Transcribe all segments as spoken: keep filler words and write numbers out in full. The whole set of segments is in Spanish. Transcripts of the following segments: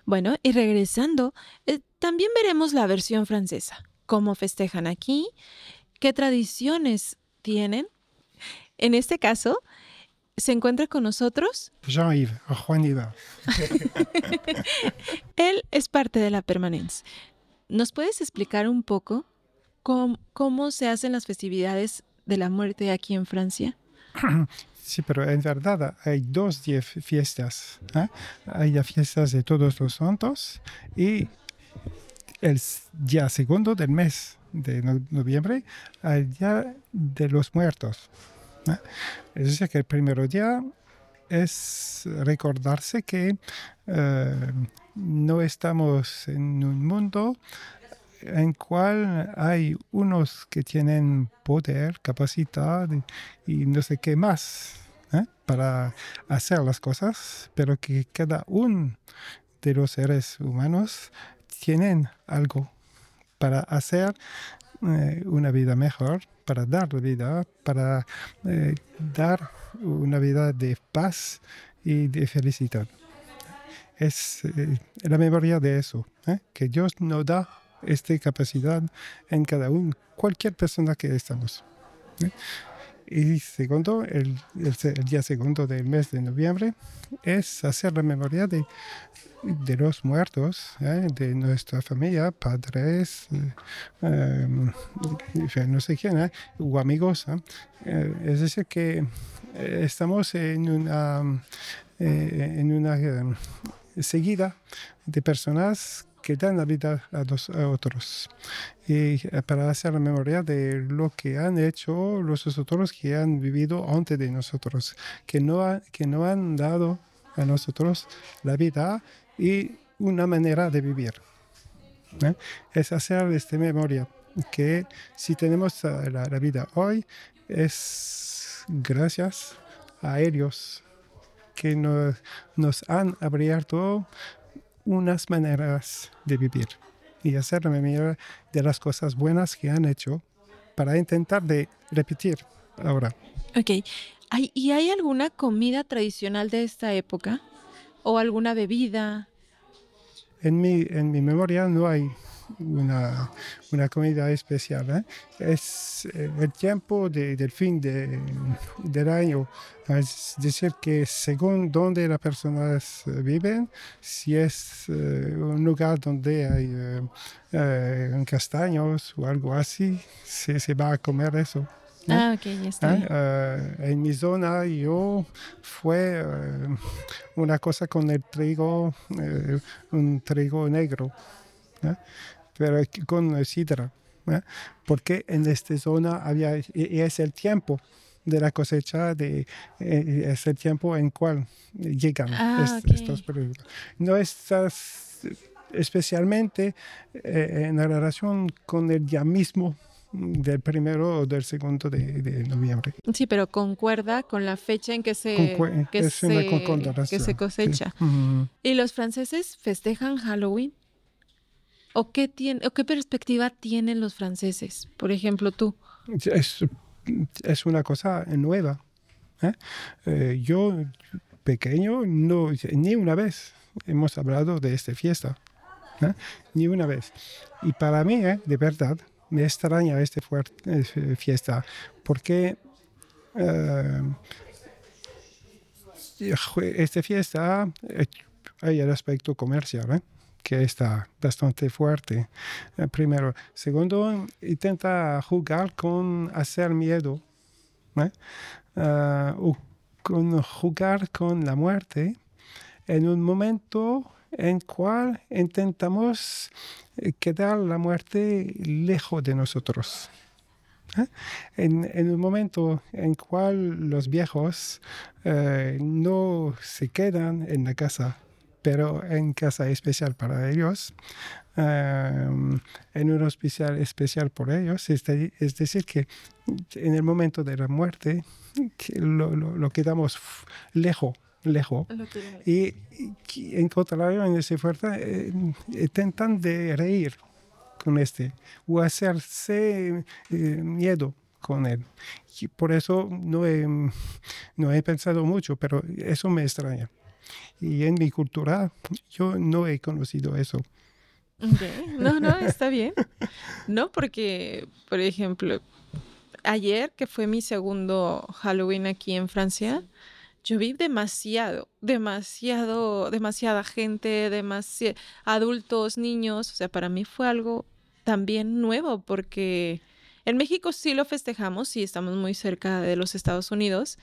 Bueno, y regresando, eh, también veremos la versión francesa. ¿Cómo festejan aquí? ¿Qué tradiciones tienen? En este caso, se encuentra con nosotros. Jean-Yves, Juan-Yves. Él es parte de la Permanence. ¿Nos puedes explicar un poco cómo, cómo se hacen las festividades de la muerte aquí en Francia? Sí, pero en verdad hay dos die- fiestas. ¿eh? Hay las fiestas de Todos los Santos y el s- día segundo del mes de no- noviembre, el Día de los Muertos. ¿eh? Es decir, que el primer día es recordarse que eh, no estamos en un mundo en cual hay unos que tienen poder, capacidad y, y no sé qué más ¿eh? para hacer las cosas, pero que cada uno de los seres humanos tienen algo para hacer eh, una vida mejor, para dar vida, para eh, dar una vida de paz y de felicidad. Es eh, la memoria de eso, ¿eh? que Dios nos da esta capacidad en cada uno, cualquier persona que estamos. ¿eh? Y segundo, el, el, el día segundo del mes de noviembre es hacer la memoria de, de los muertos, ¿eh? de nuestra familia, padres, eh, eh, no sé quién, ¿eh? o amigos. ¿eh? Eh, es decir, que eh, estamos en una, eh, en una eh, seguida de personas que dan la vida a, los, a otros. Y eh, para hacer la memoria de lo que han hecho los otros que han vivido antes de nosotros, que no, ha, que no han dado a nosotros la vida y una manera de vivir. ¿eh? Es hacer esta memoria, que si tenemos uh, la, la vida hoy, es gracias a ellos que nos, nos han abierto unas maneras de vivir y hacer la memoria de las cosas buenas que han hecho para intentar de repetir ahora. Ok. ¿Hay, ¿Y hay alguna comida tradicional de esta época? ¿O alguna bebida? En mi, en mi memoria no hay una, una comida especial. ¿eh? Es eh, el tiempo de, del fin de, del año. Es decir, que según donde las personas viven, si es eh, un lugar donde hay eh, eh, castaños o algo así, se, se va a comer eso. ¿eh? Ah, ok, ya está ¿eh? bien. Uh, en mi zona yo fue uh, una cosa con el trigo, uh, un trigo negro, ¿eh? pero con sidra, ¿eh? porque en esta zona había, y es el tiempo de la cosecha, de, eh, es el tiempo en cual llegan Ah, est, ok. estos productos. No estás especialmente eh, en relación con el día mismo del primero o del segundo de, de noviembre. Sí, pero concuerda con la fecha en que se, Concue que es una se, que se concordancia. Sí. cosecha. Mm. ¿Y los franceses festejan Halloween? ¿O qué tiene, o qué perspectiva tienen los franceses? Por ejemplo, tú. Es, es una cosa nueva. ¿eh? Eh, yo, pequeño, no, ni una vez hemos hablado de esta fiesta. ¿eh? Ni una vez. Y para mí, ¿eh? de verdad, me extraña esta fuerte, fiesta, porque eh, esta fiesta eh, hay el aspecto comercial, ¿eh? que está bastante fuerte. Eh, primero. Segundo, intenta jugar con hacer miedo, ¿eh? uh, o con jugar con la muerte en un momento en cual intentamos quedar la muerte lejos de nosotros. ¿Eh? En, en un momento en cual los viejos eh, no se quedan en la casa, pero en casa especial para ellos, eh, en un hospital especial por ellos, es, de, es decir, que en el momento de la muerte que lo, lo, lo quedamos lejos. Lejos. Y, y en contrario, en ese fuerza, eh, intentan de reír con este o hacerse eh, miedo con él. Y por eso no he, no he pensado mucho, pero eso me extraña. Y en mi cultura yo no he conocido eso. Okay. No, no, está bien. No, porque, por ejemplo, ayer, que fue mi segundo Halloween aquí en Francia, yo vi demasiado, demasiado, demasiada gente, demasi- adultos, niños. O sea, para mí fue algo también nuevo porque en México sí lo festejamos, sí estamos muy cerca de los Estados Unidos,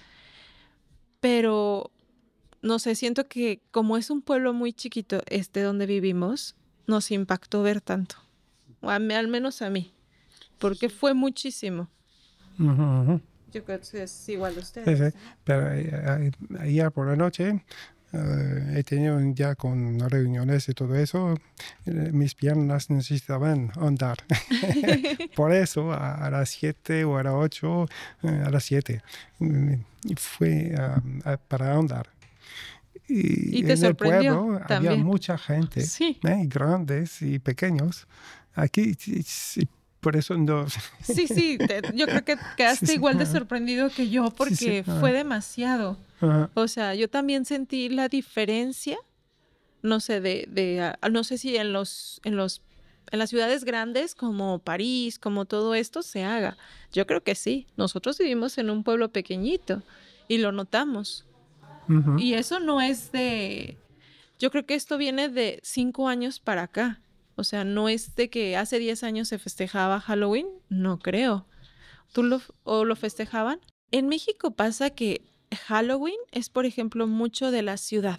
pero no sé, siento que como es un pueblo muy chiquito, este donde vivimos, nos impactó ver tanto. O a mí- al menos a mí, porque fue muchísimo. Ujú, ujú. Yo creo que es igual de Sí, sí. ustedes, ¿no? Pero eh, eh, ayer por la noche eh, he tenido ya con reuniones y todo eso, eh, mis piernas necesitaban andar. Por eso a, a las siete o a las ocho, eh, a las siete, mm, fue ah, ah, para andar. Y Y te en el sorprendió pueblo había también. mucha gente, Sí, ¿eh? Grandes y pequeños. Aquí, sí, sí, por eso no. sí, sí. te- yo creo que Sí, quedaste sí, igual de ah, sorprendido que yo sí, sí, porque fue ah, demasiado. ah, O sea, yo también sentí la diferencia, no sé, de, de, ah, no sé si en los, en los, en las ciudades grandes como París, como todo esto se haga. Yo creo que sí. Nosotros vivimos en un pueblo pequeñito y lo notamos. ujú, Y eso no es de, yo creo que esto viene de cinco años para acá. O sea, no es de que hace diez años se festejaba Halloween, no creo. ¿Tú lo, o lo festejaban? En México pasa que Halloween es, por ejemplo, mucho de la ciudad,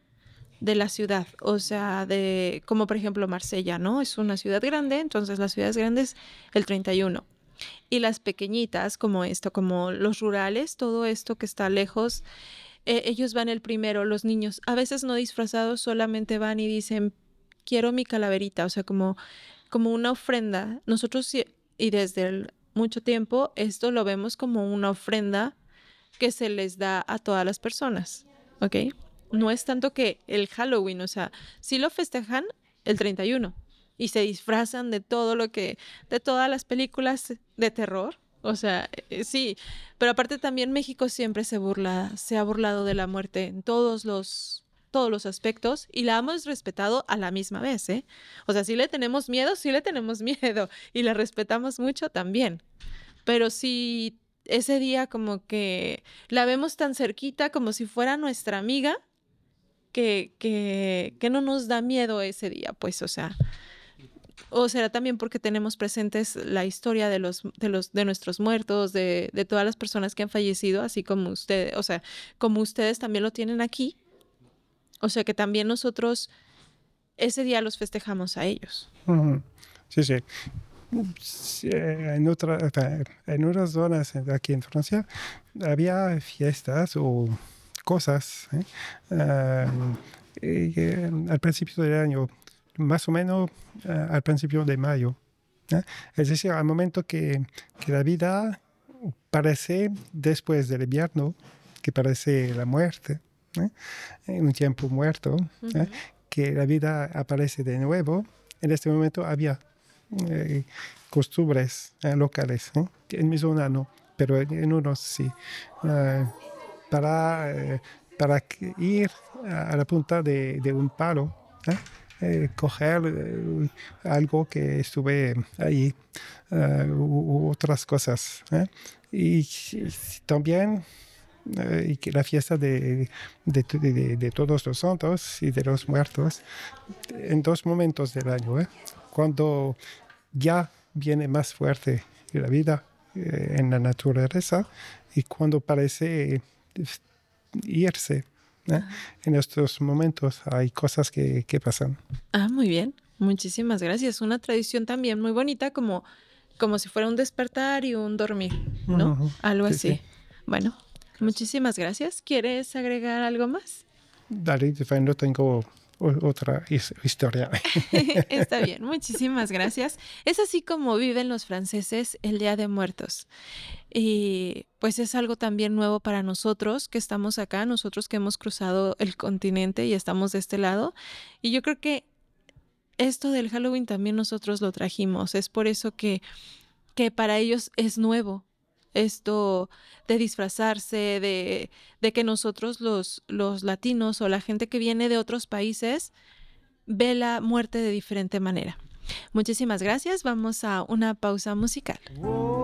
de la ciudad, o sea, de, como por ejemplo Marsella, ¿no? Es una ciudad grande, entonces las ciudades grandes el treinta y uno. Y las pequeñitas, como esto, como los rurales, todo esto que está lejos, eh, ellos van el primero, los niños, a veces no disfrazados, solamente van y dicen, quiero mi calaverita, o sea, como, como una ofrenda. Nosotros sí- y desde el- mucho tiempo esto lo vemos como una ofrenda que se les da a todas las personas, ¿ok? No es tanto que el Halloween, o sea, sí lo festejan el treinta y uno y se disfrazan de todo lo que, de todas las películas de terror, o sea, eh, sí, pero aparte también México siempre se burla, se ha burlado de la muerte en todos los, todos los aspectos y la hemos respetado a la misma vez, ¿eh? O sea, sí le tenemos miedo, sí le tenemos miedo y la respetamos mucho también, pero sí ese día como que la vemos tan cerquita como si fuera nuestra amiga, que, que, que no nos da miedo ese día, pues, o sea, o será también porque tenemos presentes la historia de los, de los, de nuestros muertos, de, de todas las personas que han fallecido, así como ustedes, o sea, como ustedes también lo tienen aquí, o sea que también nosotros ese día los festejamos a ellos. ujú. Sí, sí. Sí, eh, en, otra, o sea, en unas zonas de aquí en Francia había fiestas o cosas, ¿eh? Am, y, eh, al principio del año, más o menos eh, al principio de mayo, ¿eh? Es decir, al momento que, que la vida parece después del invierno, que parece la muerte, ¿eh? En un tiempo muerto, ¿eh? Ujú. Que la vida aparece de nuevo. En este momento había eh, costumbres eh, locales, ¿eh? En mi zona no, pero en, en unos sí. Eh, para, eh, para que- ir a, a la punta de, de un palo, ¿eh? Eh, coger eh, algo que estuve ahí, eh, u, u otras cosas, ¿eh? Y, y también eh, y que la fiesta de, de, de- de todos los santos y de los muertos en dos momentos del año, ¿eh? Cuando ya viene más fuerte la vida eh, en la naturaleza y cuando parece eh, irse, ¿eh? Ajá. En estos momentos hay cosas que, que pasan. Ah, muy bien. Muchísimas gracias. Una tradición también muy bonita, como, como si fuera un despertar y un dormir, ¿no? Ujú. Algo Sí, sí. así. Bueno, muchísimas gracias. ¿Quieres agregar algo más? Dale, no tengo o- otra his- historia. Está bien, muchísimas gracias. Es así como viven los franceses el Día de Muertos. Y pues es algo también nuevo para nosotros que estamos acá, nosotros que hemos cruzado el continente y estamos de este lado. Y yo creo que esto del Halloween también nosotros lo trajimos. Es por eso que, que para ellos es nuevo. esto de disfrazarse, de, de que nosotros los, los latinos o la gente que viene de otros países ve la muerte de diferente manera. Muchísimas gracias. Vamos a una pausa musical.